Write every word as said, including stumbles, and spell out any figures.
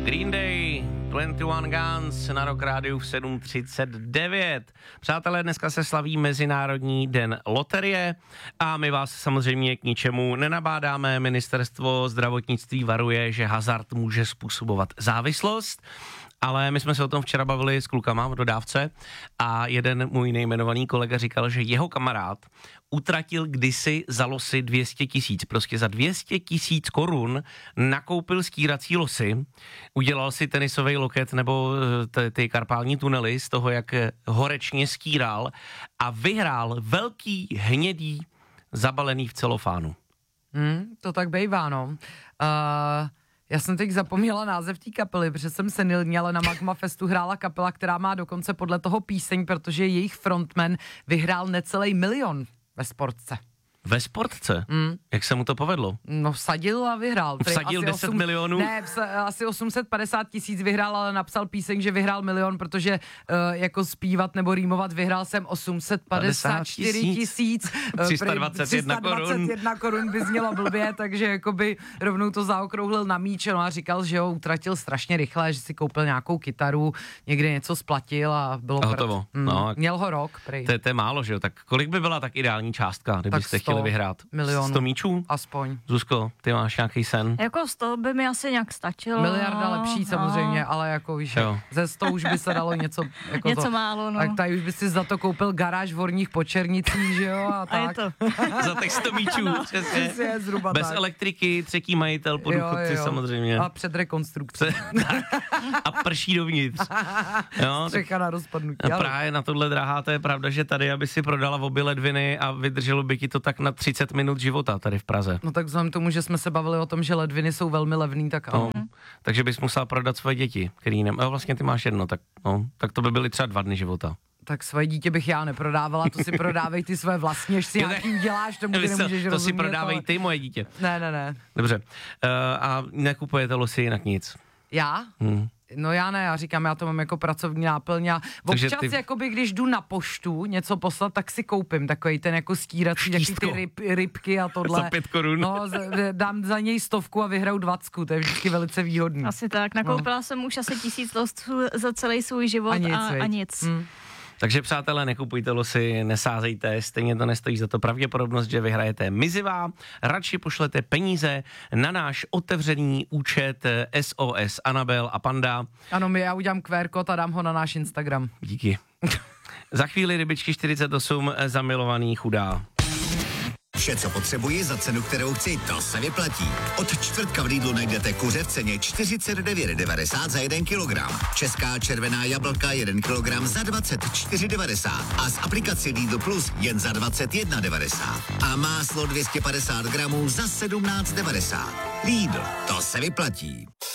Green Day, dvacet jedna Guns na Rock Rádiu v sedm třicet devět. Přátelé, dneska se slaví Mezinárodní den loterie a my vás samozřejmě k ničemu nenabádáme. Ministerstvo zdravotnictví varuje, že hazard může způsobovat závislost. Ale my jsme se o tom včera bavili s klukama v dodávce a jeden můj nejmenovaný kolega říkal, že jeho kamarád utratil kdysi za losy dvě stě tisíc. Prostě za dvě stě tisíc korun nakoupil skírací losy, udělal si tenisový loket nebo t- ty karpální tunely z toho, jak horečně skíral a vyhrál velký hnědý zabalený v celofánu. Hmm, to tak bejvá, no. Uh... Já jsem teď zapomněla název té kapely, protože jsem senilní, ale na Magma Festu hrála kapela, která má dokonce podle toho píseň, protože jejich frontman vyhrál necelý milion ve sportce. Ve sportce? Mm. Jak se mu to povedlo? No vsadil a vyhrál. Vsadil deset osm, milionů? Ne, vsa, asi osm set padesát tisíc vyhrál, ale napsal píseň, že vyhrál milion, protože uh, jako zpívat nebo rýmovat vyhrál jsem osm set padesát čtyři tisíc. tři sta dvacet jedna korun. tři sta dvacet jedna korun by znělo blbě, takže jakoby rovnou to zaokrouhlil na míč, no a říkal, že ho utratil strašně rychle, že si koupil nějakou kytaru, někde něco splatil a bylo a hotovo. Mm, no, měl ho rok, prej. To, to je málo, že jo? Tak kolik by byla tak ideální částka, kdybyste chtěli vyhrát? Milionů. sto míčů? Aspoň. Zuzko, ty máš nějaký sen? Jako sto by mi asi nějak stačilo. Miliarda lepší samozřejmě, no. Ale jako víš, jo. Ze sto už by se dalo něco jako něco to, málo, no. Tak tady už by si za to koupil garáž v Horních Počernicích, že jo, a tak. A je to. Za těch sto míčů, no. Přesně. Přesně, zhruba bez tak. elektriky, třetí majitel po důchodci samozřejmě. A před rekonstrukcí. A prší dovnitř. Jo, Střecha na rozpadnutí. A právě na tohle, drahá, to je pravda, že tady, aby si prodala obě ledviny a vydrželo by ti to tak na třicet minut života tady v Praze. No tak vzhledem tomu, že jsme se bavili o tom, že ledviny jsou velmi levný, tak ano. No, takže bys musela prodat svoje děti, který nem... No, vlastně ty máš jedno, tak, no, tak to by byly třeba dva dny života. Tak svoje dítě bych já neprodávala, to si prodávej ty své vlastní, až si nějaký uděláš, tomu ty nemůžeš To rozumět, si prodávej ale... ty, moje dítě. Ne, ne, ne. Dobře. Uh, a nekupujete losy jinak nic? Já? Hmm. No já ne, já říkám, já to mám jako pracovní náplň a občas ty... jakoby, když jdu na poštu něco poslat, tak si koupím takový ten jako stírací, taky ty ryb, rybky a tohle. Za pět korun. No, dám za něj stovku a vyhraju dvacku, to je vždycky velice výhodný. Asi tak, nakoupila no. jsem už asi tisíc lostů za celý svůj život a nic. A, a nic. Hmm. Takže přátelé, nekupujte losy, nesázejte, stejně to nestojí za to pravděpodobnost, že vyhrajete mizivá. Radši pošlete peníze na náš otevřený účet S O S Anabel a Panda. Ano, my já udělám Q R kód a dám ho na náš Instagram. Díky. Za chvíli rybičky čtyřicet osm, zamilovaný chudá. Vše, co potřebuji za cenu, kterou chci, to se vyplatí. Od čtvrtka v Lidlu najdete kuře v ceně čtyřicet devět devadesát za jeden kilogram. Česká červená jablka jeden kilogram za dvacet čtyři devadesát a z aplikaci Lidl Plus jen za dvacet jedna devadesát. A máslo dvě stě padesát gramů za sedmnáct devadesát. Lidl, to se vyplatí.